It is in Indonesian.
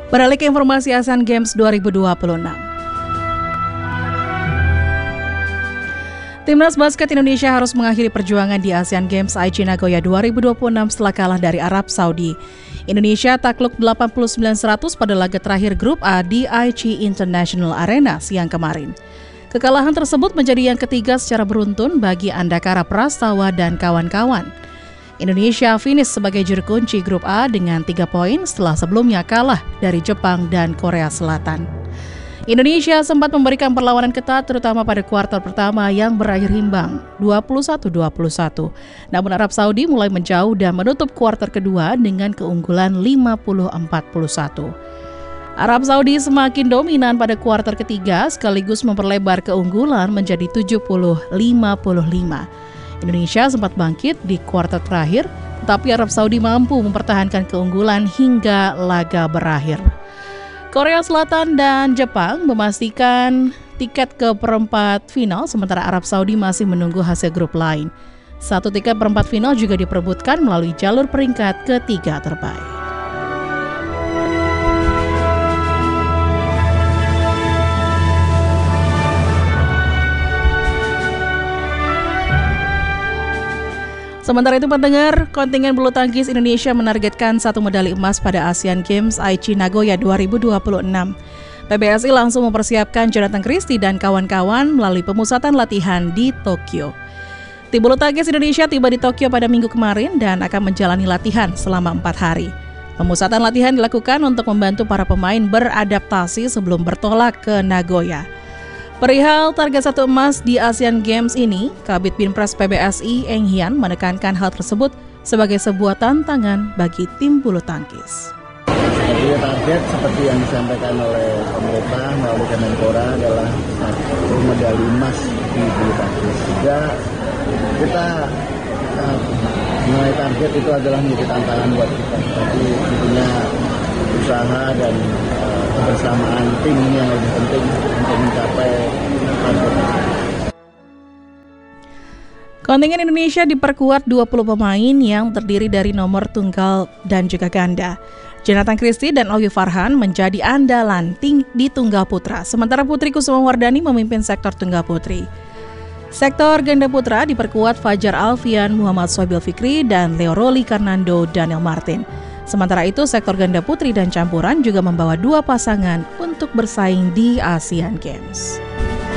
Beralih ke informasi ASEAN Games 2026. Timnas basket Indonesia harus mengakhiri perjuangan di ASEAN Games Aichi Nagoya 2026 setelah kalah dari Arab Saudi. Indonesia takluk 89-100 pada laga terakhir Grup A di Aichi International Arena siang kemarin. Kekalahan tersebut menjadi yang ketiga secara beruntun bagi Andakara Prastawa dan kawan-kawan. Indonesia finish sebagai juru kunci Grup A dengan 3 poin setelah sebelumnya kalah dari Jepang dan Korea Selatan. Indonesia sempat memberikan perlawanan ketat terutama pada kuartal pertama yang berakhir imbang 21-21. Namun Arab Saudi mulai menjauh dan menutup kuartal kedua dengan keunggulan 50-41. Arab Saudi semakin dominan pada kuartal ketiga sekaligus memperlebar keunggulan menjadi 70-55. Indonesia sempat bangkit di kuartal terakhir, tetapi Arab Saudi mampu mempertahankan keunggulan hingga laga berakhir. Korea Selatan dan Jepang memastikan tiket ke perempat final, sementara Arab Saudi masih menunggu hasil grup lain. Satu tiket perempat final juga diperebutkan melalui jalur peringkat ketiga terbaik. Sementara itu pendengar, kontingen bulu tangkis Indonesia menargetkan 1 medali emas pada ASEAN Games Aichi Nagoya 2026. PBSI langsung mempersiapkan Jonathan Christie dan kawan-kawan melalui pemusatan latihan di Tokyo. Tim bulu tangkis Indonesia tiba di Tokyo pada Minggu kemarin dan akan menjalani latihan selama 4 hari. Pemusatan latihan dilakukan untuk membantu para pemain beradaptasi sebelum bertolak ke Nagoya. Perihal target 1 emas di ASEAN Games ini, Kabid Binpres PBSI Eng Hian menekankan hal tersebut sebagai sebuah tantangan bagi tim bulu tangkis. Jadi target seperti yang disampaikan oleh pemerintah melalui Kemenpora adalah 1 medali emas di bulu tangkis. Juga kita mengenai target itu adalah menjadi tantangan buat kita. Tapi tentunya usaha dan kebersamaan tim ini yang lebih penting untuk mencapai target. Kontingen Indonesia diperkuat 20 pemain yang terdiri dari nomor tunggal dan juga ganda. Jonathan Christie dan Owi Farhan menjadi andalan di tunggal putra, sementara Putri Kusumawardani memimpin sektor tunggal putri. Sektor ganda putra diperkuat Fajar Alfian, Muhammad Sobil Fikri, dan Leo Roli Karnando Daniel Martin. Sementara itu, sektor ganda putri dan campuran juga membawa 2 pasangan untuk bersaing di ASEAN Games.